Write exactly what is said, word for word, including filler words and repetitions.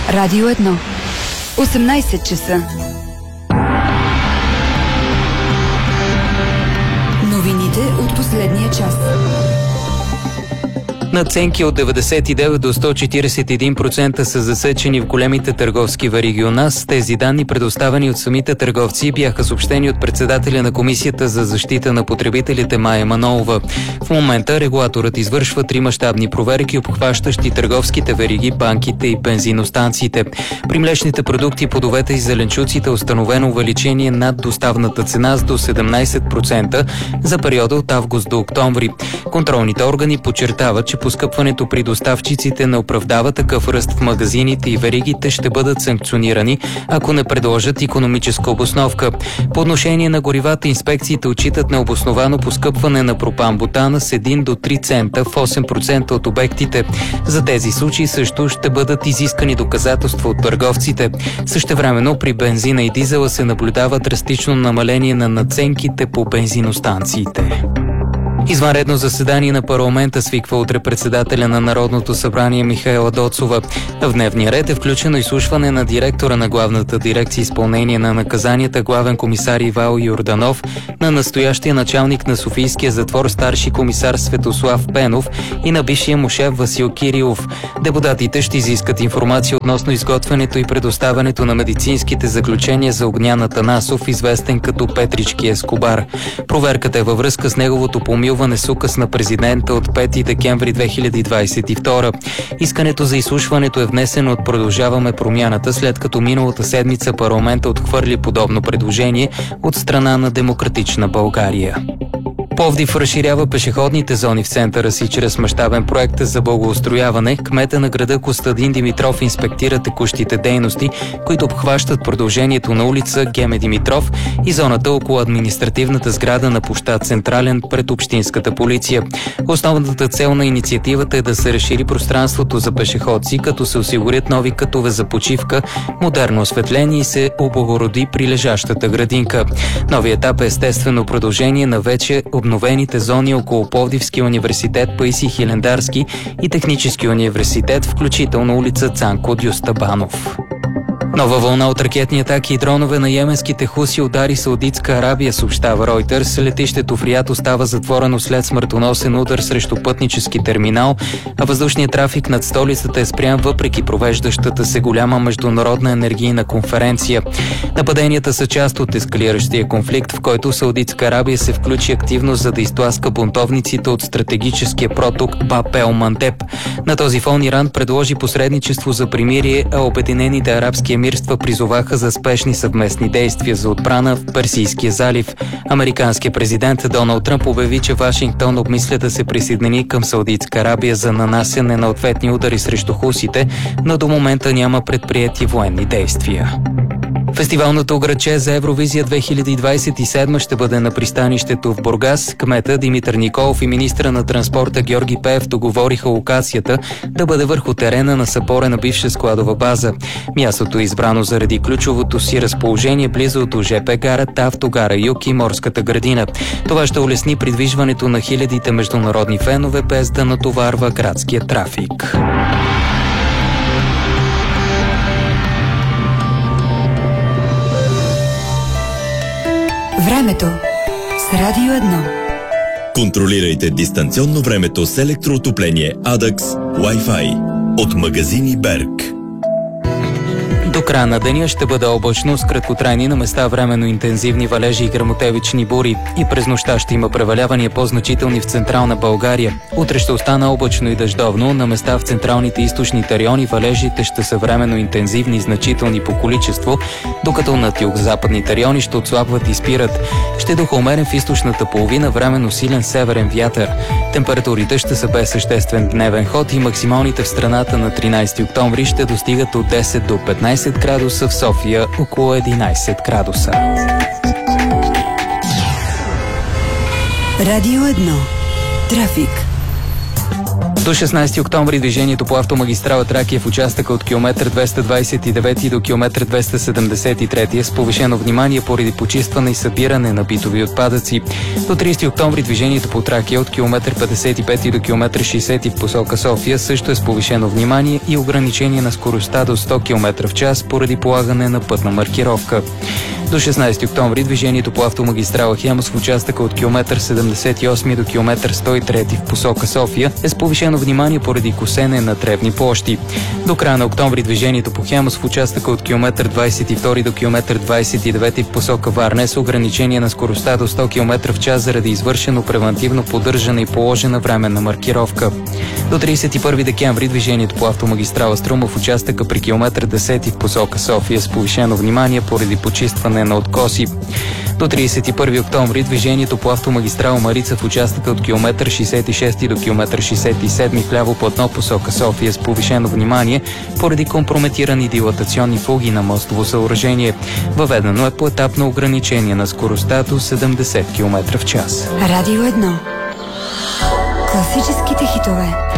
Радио едно. осемнайсет часа. Новините от последния час. Надценки от деветдесет и девет до сто четиридесет и един процента са засечени в големите търговски вериги у нас. Тези данни, предоставени от самите търговци, бяха съобщени от председателя на Комисията за защита на потребителите Мая Манолова. В момента регулаторът извършва три мащабни проверки, обхващащи търговските вериги, банките и бензиностанциите. При млечните продукти, плодовете и зеленчуците е установено увеличение над доставната цена с до седемнайсет процента за периода от август до октомври. Контролните органи подчертават, че поскъпването при доставчиците не оправдава такъв ръст в магазините и веригите ще бъдат санкционирани, ако не предложат икономическа обосновка. По отношение на горивата, инспекциите отчитат необосновано поскъпване на пропан-бутана с един до три цента в осем процента от обектите. За тези случаи също ще бъдат изискани доказателства от търговците. Същевременно при бензина и дизела се наблюдава драстично намаление на надценките по бензиностанциите. Извънредно заседание на парламента свиква утре председателя на Народното събрание Михаела Доцова. В дневния ред е включено изслушване на директора на Главната дирекция изпълнение на наказанията главен комисар Ивайло Йорданов, на настоящия началник на Софийския затвор старши комисар Светослав Пенов и на бившия му шеф Васил Кирилов. Депутатите ще изискат информация относно изготвянето и предоставянето на медицинските заключения за Огнян Атанасов, известен като Петрички Ескобар. Проверката е във връзка с неговото помилване с указ на президента от пети декември две хиляди двайсет и втора. Искането за изслушването е внесено от Продължаваме промяната, след като миналата седмица парламента отхвърли подобно предложение от страна на Демократична България. Пловдив разширява пешеходните зони в центъра си чрез мащабен проект за благоустрояване. Кмета на града Костадин Димитров инспектира текущите дейности, които обхващат продължението на улица Геме Димитров и зоната около административната сграда на площад Централен пред общинската полиция. Основната цел на инициативата е да се разшири пространството за пешеходци, като се осигурят нови катове за почивка, модерно осветление и се облагороди прилежащата градинка. Новият етап е естествено продължение на вече обновените зони около Пловдивския университет Паисий Хилендарски и Технически университет, включително улица Цанко Дюстабанов. Нова вълна от ракетни атаки и дронове на йеменските хуси удари Саудитска Арабия, съобщава Ройтерс. Летището в Риад остава затворено след смъртоносен удар срещу пътнически терминал, а въздушният трафик над столицата е спрян въпреки провеждащата се голяма международна енергийна конференция. Нападенията са част от ескалиращия конфликт, в който Саудитска Арабия се включи активно, за да изтласка бунтовниците от стратегическия проток Баб ел Мандеб. На този фон Иран предложи посредничество за примирие, а Обединените арабски емирства призоваха за спешни съвместни действия за отбрана в Персийския залив. Американският президент Доналд Тръмп обяви, че Вашингтон обмисля да се присъедини към Саудитска Арабия за нанасяне на ответни удари срещу хусите, но до момента няма предприети военни действия. Фестивалното градче за Евровизия две хиляди двайсет и седма ще бъде на пристанището в Бургас. Кмета Димитър Николов и министра на транспорта Георги Пеев договориха локацията да бъде върху терена на съборена бивша складова база. Мястото е избрано заради ключовото си разположение близо до ЖП гарата, автогара Юг и морската градина. Това ще улесни придвижването на хилядите международни фенове, без да натоварва градския трафик. Времето с Радио едно. Контролирайте дистанционно времето с електроотопление Адакс Wi-Fi от магазини Берг. До края на деня ще бъде облачно с краткотрайни, на места временно интензивни валежи и гръмотевични бури. И през нощта ще има превалявания по-значителни в централна България. Утре ще остане облачно и дъждовно, на места в централните и източните райони валежите ще са временно интензивни и значителни по количество, докато над югозападните райони ще отслабват и спират. Ще духа умерен в източната половина, временно силен северен вятър. Температурите ще са без съществен дневен ход и максималните в страната на тринайсети октомври ще достигат от десет до петнайсет градуса, в София около единайсет градуса. Радио едно. Трафик. До шестнайсети октомври движението по автомагистрала Тракия в участъка от километър двеста двайсет и девети до километър двеста седемдесет и трети е с повишено внимание поради почистване и събиране на битови отпадъци. До трийсети октомври движението по Тракия от километър петдесет и пети до километър шейсети в посока София също е с повишено внимание и ограничение на скоростта до сто километра в час поради полагане на пътна маркировка. До шестнайсети октомври движението по автомагистрала Хемус в участъка от километър седемдесет и осми до километър сто и трети в посока София е с повишено внимание поради косене на тревни площи. До края на октомври движението по Хемус в участъка от километър двайсет и втори до километър двайсет и девети в посока Варна е с ограничение на скоростта до сто километра в час заради извършено превантивно поддържане и положена временна маркировка. До трийсет и първи декември движението по автомагистрала Струма в участъка при километър десети в посока София е с повишено внимание поради почистване на откоси. До трийсет и първи октомври движението по автомагистрала Марица в участъка от километър шейсет и шести до километър шейсет и седми в ляво платно посока София с повишено внимание поради компрометирани дилатационни фуги на мостово съоръжение. Въведено е поетапно ограничение на скоростта до седемдесет километра в час. Радио едно. Класическите хитове.